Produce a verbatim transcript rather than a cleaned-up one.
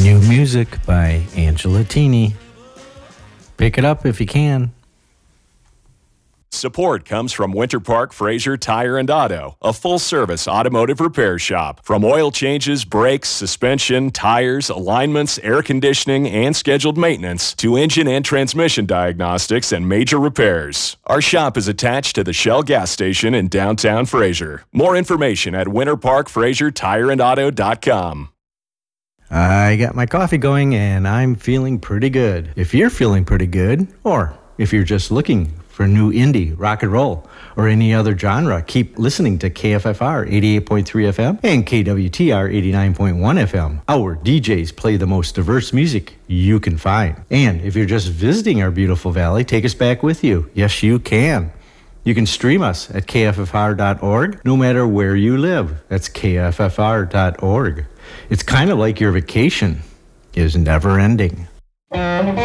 New music by Angela Teeny. Pick it up if you can. Support comes from Winter Park Fraser Tire and Auto, a full-service automotive repair shop. From oil changes, brakes, suspension, tires, alignments, air conditioning, and scheduled maintenance, to engine and transmission diagnostics and major repairs. Our shop is attached to the Shell gas station in downtown Fraser. More information at winter park fraser tire and auto dot com. I got my coffee going and I'm feeling pretty good. If you're feeling pretty good, or if you're just looking for new indie, rock and roll, or any other genre, keep listening to K F F R eighty-eight point three F M and K W T R eighty-nine point one F M. Our D Js play the most diverse music you can find. And if you're just visiting our beautiful valley, take us back with you. Yes, you can. You can stream us at K F F R dot org no matter where you live. That's K F F R dot org. It's kind of like your vacation is never ending.